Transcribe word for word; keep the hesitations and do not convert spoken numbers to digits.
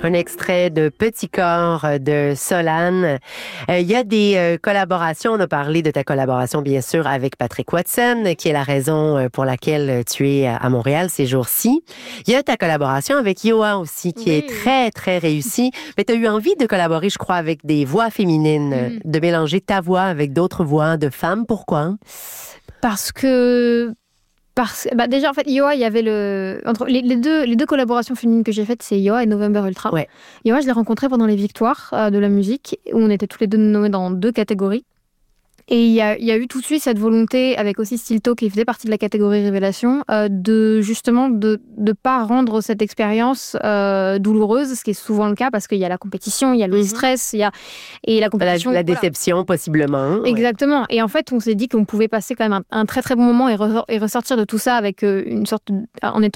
Un extrait de Petit corps de Solane. Il euh, y a des euh, collaborations. On a parlé de ta collaboration, bien sûr, avec Patrick Watson, qui est la raison pour laquelle tu es à Montréal ces jours-ci. Il y a ta collaboration avec Yoa aussi, qui oui. est très, très réussie. Mais tu as eu envie de collaborer, je crois, avec des voix féminines, mm. de mélanger ta voix avec d'autres voix de femmes. Pourquoi? Parce que... Parce, bah déjà, en fait, Yoa, il y avait le... Entre les, les, deux, les deux collaborations féminines que j'ai faites, c'est Yoa et November Ultra. Ouais. Yoa, je l'ai rencontré pendant les victoires euh, de la musique, où on était tous les deux nommés dans deux catégories. Et il y a, il y a eu tout de suite cette volonté, avec aussi Stilto, qui faisait partie de la catégorie Révélation, euh, de justement de ne pas rendre cette expérience euh, douloureuse, ce qui est souvent le cas, parce qu'il y a la compétition, il y a le mm-hmm. stress, il y a... et la compétition... La, la déception, voilà. Possiblement. Exactement. Ouais. Et en fait, on s'est dit qu'on pouvait passer quand même un, un très très bon moment et, re- et ressortir de tout ça avec euh, une sorte... De, en étant